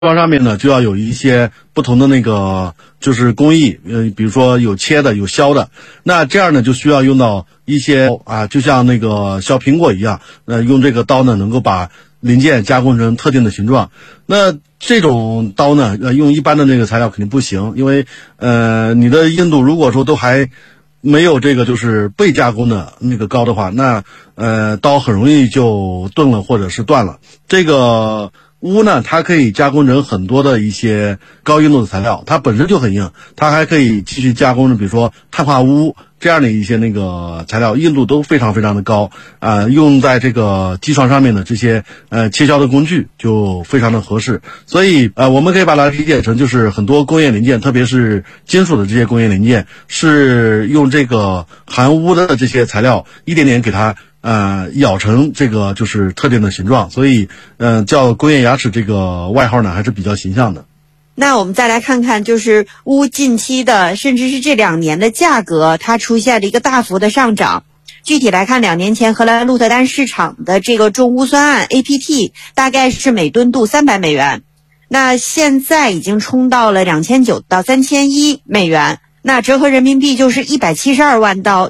装上面呢就要有一些不同的那个就是工艺，比如说有切的有削的，那这样呢就需要用到一些就像那个削苹果一样，用这个刀呢能够把零件加工成特定的形状。那这种刀呢用一般的那个材料肯定不行，因为你的硬度如果说都还没有这个就是被加工的那个高的话，那刀很容易就钝了或者是断了。这个钨呢，它可以加工成很多的一些高硬度的材料，它本身就很硬，它还可以继续加工成比如说碳化钨这样的一些那个材料，硬度都非常非常的高用在这个机床上面的这些切削的工具就非常的合适。所以我们可以把它理解成就是很多工业零件，特别是金属的这些工业零件，是用这个含钨的这些材料一点点给它咬成这个就是特定的形状，所以叫工业牙齿这个外号呢还是比较形象的。 那我们再来看看，就是钨近期的甚至是这2年的价格，它出现了一个大幅的上涨。具体来看，2年前荷兰鹿特丹市场的这个重钨酸铵 APT 大概是每吨度300美元，那现在已经冲到了2900到3100美元，那折合人民币就是172万到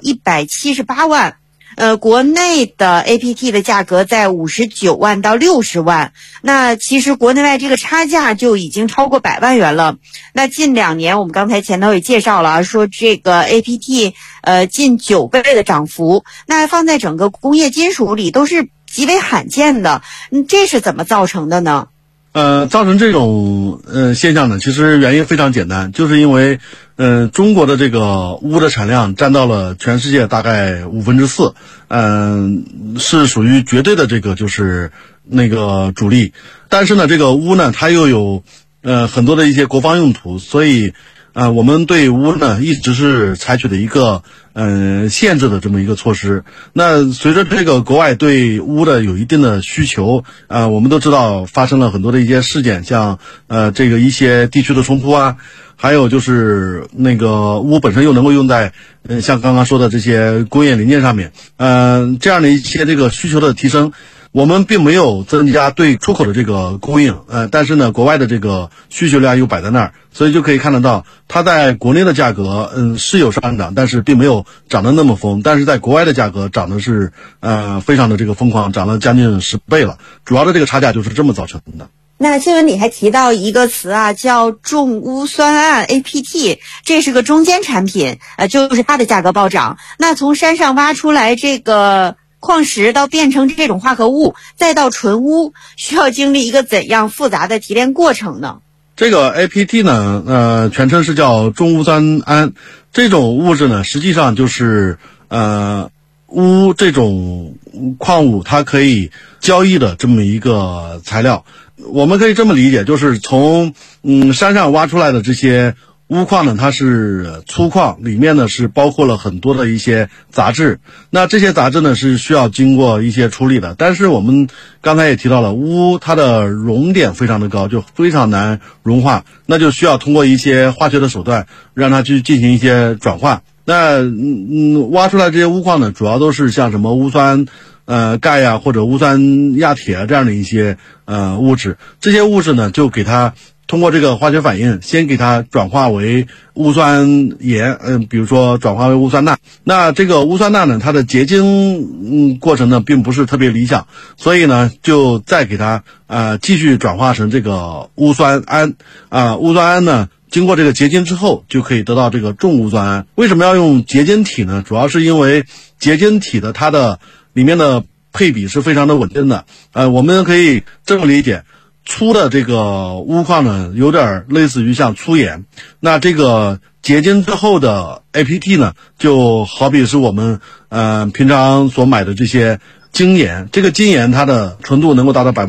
178万。国内的 APT 的价格在59万到60万，那其实国内外这个差价就已经超过100万元了。那近2年我们刚才前头也介绍了，说这个 APT 近9倍的涨幅，那放在整个工业金属里都是极为罕见的，这是怎么造成的呢？ 造成这种现象呢，其实原因非常简单，就是因为中国的这个钨的产量占到了全世界大概4/5，是属于绝对的这个就是那个主力。但是呢，这个钨呢，它又有很多的一些国防用途，所以我们对钨呢一直是采取的一个限制的这么一个措施。那随着这个国外对钨的有一定的需求，我们都知道发生了很多的一些事件，像这个一些地区的冲突还有就是那个钨本身又能够用在像刚刚说的这些工业零件上面，这样的一些这个需求的提升，我们并没有增加对出口的这个供应，但是呢，国外的这个需求量又摆在那儿，所以就可以看得到，它在国内的价格，是有上涨，但是并没有涨得那么疯，但是在国外的价格涨的是，非常的这个疯狂，涨了将近10倍了。主要的这个差价就是这么造成的。 那新闻里还提到一个词叫重钨酸铵 APT， 这是个中间产品，就是它的价格暴涨。那从山上挖出来这个矿石到变成这种化合物，再到纯钨，需要经历一个怎样复杂的提炼过程呢？ 这个 APT 呢，全称是叫重钨酸铵。这种物质呢，实际上就是钨这种矿物它可以交易的这么一个材料。我们可以这么理解，就是从山上挖出来的这些钨矿呢，它是粗矿，里面呢是包括了很多的一些杂质，那这些杂质呢是需要经过一些处理的。但是我们刚才也提到了，钨它的熔点非常的高，就非常难融化，那就需要通过一些化学的手段让它去进行一些转化。那挖出来这些钨矿呢，主要都是像什么钨酸钙呀，或者钨酸亚铁这样的一些物质，这些物质呢就给它通过这个化学反应，先给它转化为钨酸盐，比如说转化为钨酸钠。那这个钨酸钠呢，它的结晶过程呢并不是特别理想，所以呢就再给它继续转化成这个钨酸铵钨酸铵呢，经过这个结晶之后，就可以得到这个重钨酸铵。为什么要用结晶体呢？主要是因为结晶体的它的里面的配比是非常的稳定的。我们可以这么理解，粗的这个钨矿呢，有点类似于像粗盐。那这个结晶之后的 APT 呢，就好比是我们平常所买的这些精盐。这个精盐它的纯度能够达到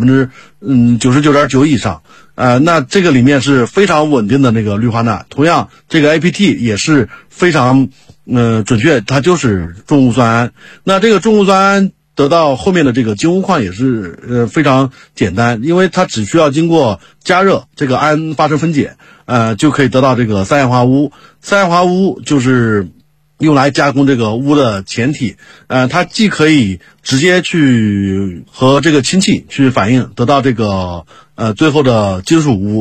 99.9%以上。那这个里面是非常稳定的那个氯化钠。同样，这个 APT 也是非常准确，它就是重钨酸铵。那这个重钨酸铵得到后面的这个精钨矿也是非常简单，因为它只需要经过加热，这个铵发生分解，就可以得到这个三氧化钨。三氧化钨就是用来加工这个钨的前体，它既可以直接去和这个氢气去反应，得到这个最后的金属钨，